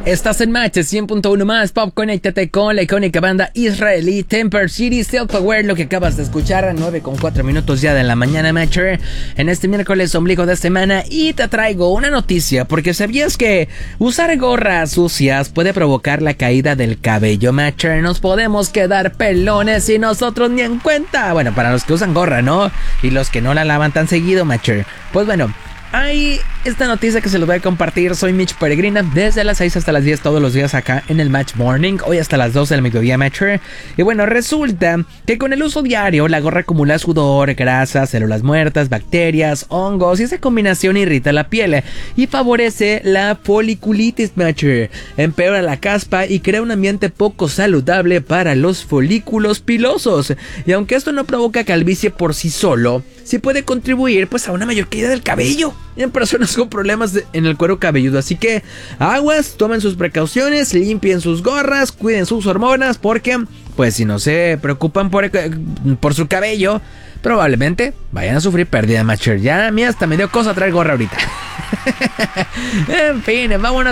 Estás en Match 100.1 más Pop. Conéctate con la icónica banda israelí Temper City Self-Aware. Lo que acabas de escuchar a 9:04 ya de la mañana, Matcher, en este miércoles ombligo de semana. Y te traigo una noticia, porque ¿sabías que usar gorras sucias puede provocar la caída del cabello, Matcher? Nos podemos quedar pelones y nosotros ni en cuenta. Bueno, para los que usan gorra, ¿no? Y los que no la lavan tan seguido, Matcher. Pues bueno, hay esta noticia que se los voy a compartir. Soy Mitch Peregrina, desde las 6 hasta las 10 todos los días acá en el Match Morning. Hoy hasta las 12 del mediodía, Matcher. Y bueno, resulta que con el uso diario la gorra acumula sudor, grasa, células muertas, bacterias, hongos, y esa combinación irrita la piel y favorece la foliculitis, Matcher. Empeora la caspa y crea un ambiente poco saludable para los folículos pilosos. Y aunque esto no provoca calvicie por sí solo, sí puede contribuir pues a una mayor caída del cabello en personas con problemas en el cuero cabelludo. Así que aguas, tomen sus precauciones, limpien sus gorras, cuiden sus hormonas, porque pues si no se preocupan por su cabello, probablemente vayan a sufrir pérdida, Matcher. Ya a mí hasta me dio cosa traer gorra ahorita. En fin, vámonos.